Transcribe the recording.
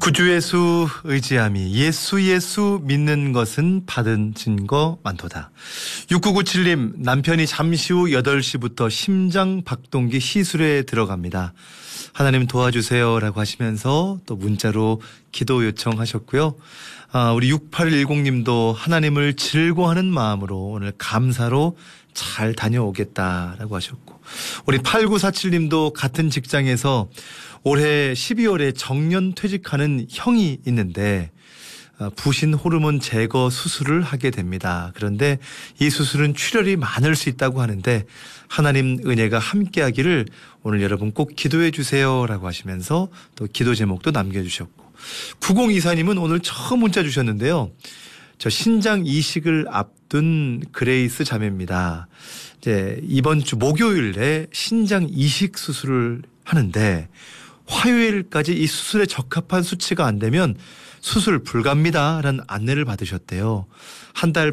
구주 예수 의지함이 예수 믿는 것은 받은 증거 많도다. 6997님, 남편이 잠시 후 8시부터 심장 박동기 시술에 들어갑니다. 하나님 도와주세요 라고 하시면서 또 문자로 기도 요청하셨고요. 우리 6810님도 하나님을 즐거워하는 마음으로 오늘 감사로 잘 다녀오겠다라고 하셨고, 우리 8947님도 같은 직장에서 올해 12월에 정년 퇴직하는 형이 있는데 부신 호르몬 제거 수술을 하게 됩니다. 그런데 이 수술은 출혈이 많을 수 있다고 하는데 하나님 은혜가 함께하기를 오늘 여러분 꼭 기도해 주세요라고 하시면서 또 기도 제목도 남겨주셨고, 9024님은 오늘 처음 문자 주셨는데요. 저 신장 이식을 앞둔 그레이스 자매입니다. 이제 이번 주 목요일에 신장 이식 수술을 하는데 화요일까지 이 수술에 적합한 수치가 안 되면 수술 불가입니다라는 안내를 받으셨대요. 한 달